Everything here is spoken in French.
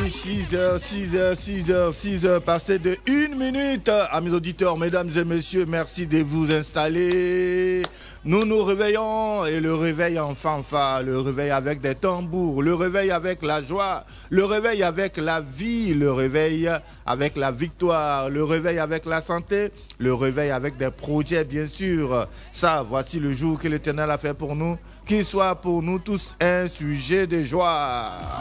6 heures, passées de 1 minute. Amis auditeurs, mesdames et messieurs, merci de vous installer. Nous nous réveillons et le réveil en fanfare, le réveil avec des tambours, le réveil avec la joie, le réveil avec la vie, le réveil avec la victoire, le réveil avec la santé, le réveil avec des projets bien sûr. Ça, voici le jour que l'Éternel a fait pour nous, qu'il soit pour nous tous un sujet de joie.